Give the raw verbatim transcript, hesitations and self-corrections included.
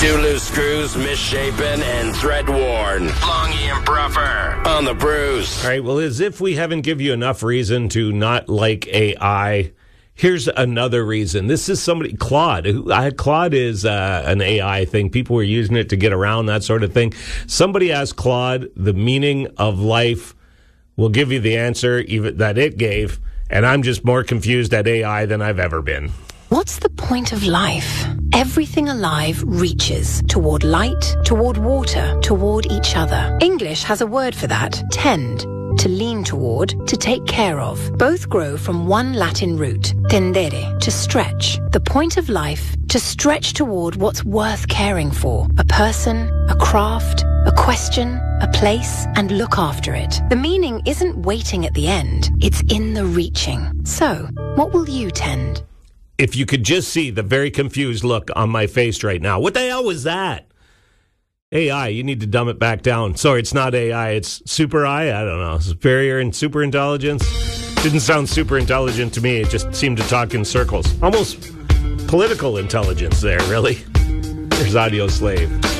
Two loose screws, misshapen, and thread-worn. Longy and Bruffer on the Brews. All right, well, as if we haven't given you enough reason to not like A I, here's another reason. This is somebody, Claude. Who- I- Claude is uh, an A I thing. People were using it to get around, that sort of thing. Somebody asked Claude the meaning of life. We'll give you the answer even that it gave, and I'm just more confused at A I than I've ever been. What's the point of life? Everything alive reaches toward light, toward water, toward each other. English has a word for that, tend. To lean toward, to take care of. Both grow from one Latin root, tendere, to stretch. The point of life, to stretch toward what's worth caring for. A person, a craft, a question, a place, and look after it. The meaning isn't waiting at the end, it's in the reaching. So, what will you tend? If you could just see the very confused look on my face right now. What the hell was that? A I, you need to dumb it back down. Sorry, it's not A I, it's super I. I don't know. Superior and super intelligence. Didn't sound super intelligent to me. It just seemed to talk in circles. Almost political intelligence there, really. There's Audio Slave.